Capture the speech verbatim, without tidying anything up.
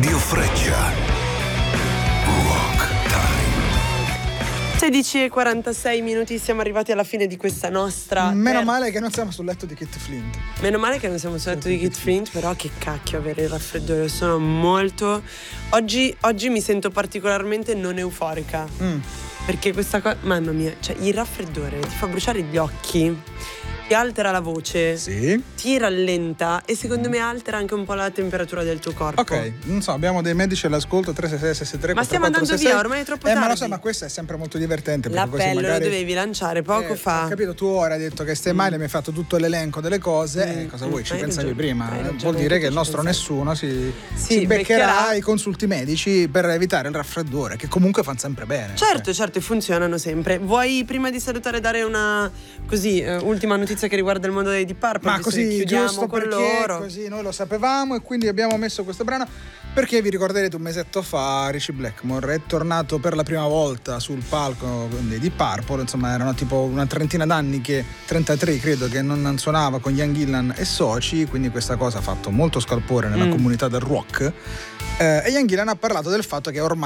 Radio Freccia. Rock Time. sedici e quarantasei minuti, siamo arrivati alla fine di questa nostra. Meno ter- male che non siamo sul letto di Kit Flint. Meno male che non siamo sul letto di Kit Flint, però che cacchio avere il raffreddore. Sono molto. Oggi, oggi mi sento particolarmente non euforica. Mm. Perché questa cosa. Mamma mia, cioè il raffreddore ti fa bruciare gli occhi, ti altera la voce, Sì. ti rallenta e secondo me altera anche un po' la temperatura del tuo corpo. Ok, non so, abbiamo dei medici all'ascolto. Tre sei sei sei sei tre. Ma stiamo andando via, ormai è troppo eh, tardi. Ma lo so, ma questo è sempre molto divertente. perché così L'appello magari... lo dovevi lanciare poco Eh, fa. Ho capito, tu ora hai detto che stai male, mi hai fatto tutto l'elenco delle cose. Mm, eh, cosa mm, vuoi? Ci hai pensavi ragione, prima. hai Eh, ragione, Vuol dire che il ci nostro pensavo. nessuno si, Sì, si beccherà, beccherà. i consulti medici per evitare il raffreddore, che comunque fanno sempre bene. Certo, certo, e funzionano sempre. Vuoi prima di salutare dare una così eh, ultima notizia che riguarda il mondo dei Deep Purple? Ma visto che così, chiudiamo giusto con perché loro. così noi lo sapevamo e quindi abbiamo messo questo brano perché vi ricorderete un mesetto fa Richie Blackmore è tornato per la prima volta sul palco dei Deep Purple. Insomma, erano tipo una trentina d'anni, che trentatré credo, che non suonava con Ian Gillan e soci, quindi questa cosa ha fatto molto scalpore nella Mm. comunità del rock. Eh, e Ian Gillan ha parlato del fatto che ormai